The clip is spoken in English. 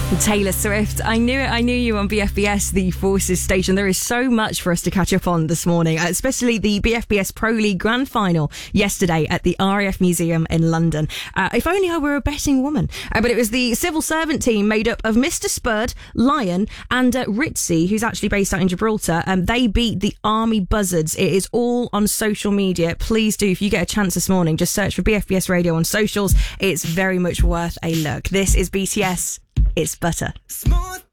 Taylor Swift. I knew it. I knew you on BFBS, the Forces station. There is so much for us to catch up on this morning, especially the BFBS Pro League Grand Final yesterday at the RAF Museum in London. If only I were a betting woman. But it was the civil servant team made up of Mr. Spurd, Lion, and Ritzy, who's actually based out in Gibraltar. They beat the Army Buzzards. It is all on social media. Please do, if you get a chance this morning, just search for BFBS Radio on socials. It's very much worth a look. This is BTS. It's Butter. Smooth